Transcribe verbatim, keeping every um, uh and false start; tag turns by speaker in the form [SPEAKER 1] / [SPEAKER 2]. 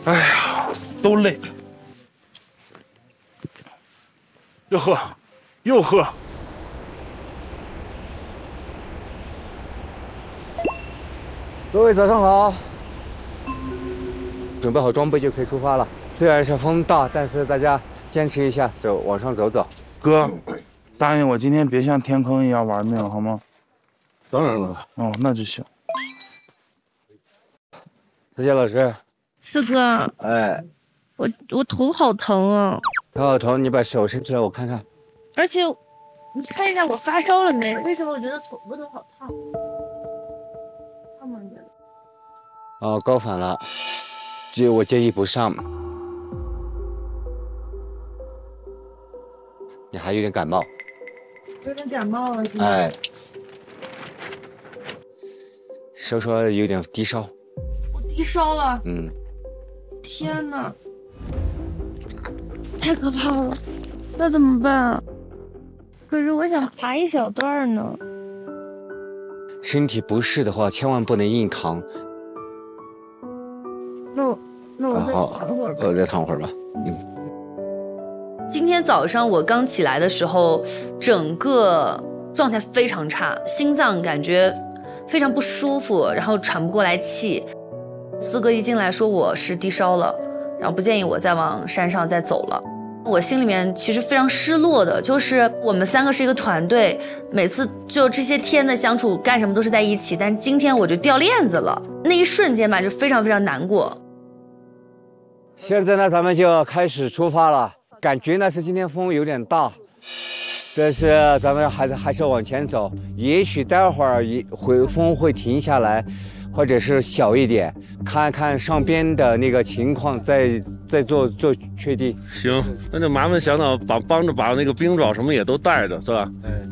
[SPEAKER 1] 哎呀，都累。又喝，又喝。
[SPEAKER 2] 各位早上好，准备好装备就可以出发了。虽然是风大，但是大家坚持一下，走，往上走走。
[SPEAKER 1] 哥，答应我今天别像天坑一样玩命，好吗？
[SPEAKER 3] 当然了。
[SPEAKER 1] 哦，那就行。
[SPEAKER 2] 思杰老师，
[SPEAKER 4] 四哥，
[SPEAKER 2] 哎，
[SPEAKER 4] 我我头好疼啊！
[SPEAKER 2] 头好疼，你把手伸出来，我看看。
[SPEAKER 4] 而且，你看一下我发烧了没？为什么我觉得头额头好烫？烫吗？你觉得？
[SPEAKER 2] 哦，高反了，就我建议不上。你还有点感冒。
[SPEAKER 4] 有点感冒了，是吧？
[SPEAKER 2] 哎，说说有点低烧。
[SPEAKER 4] 我低烧了。
[SPEAKER 2] 嗯。
[SPEAKER 4] 天哪，太可怕了！那怎么办啊？可是我想爬一小段呢。
[SPEAKER 2] 身体不适的话，千万不能硬扛。
[SPEAKER 4] 那我那我再躺会儿吧。
[SPEAKER 2] 我再躺会儿吧。嗯。
[SPEAKER 5] 今天早上我刚起来的时候，整个状态非常差，心脏感觉非常不舒服，然后喘不过来气。四哥一进来说我是低烧了，然后不建议我再往山上再走了。我心里面其实非常失落的，就是我们三个是一个团队，每次就这些天的相处干什么都是在一起，但今天我就掉链子了，那一瞬间吧就非常非常难过。
[SPEAKER 2] 现在呢，咱们就开始出发了。感觉呢是今天风有点大，但是咱们还是还是往前走。也许待会儿会风会停下来，或者是小一点，看看上边的那个情况，再再做做确定。
[SPEAKER 3] 行，那就麻烦想想把帮着把那个冰爪什么也都带着，是吧？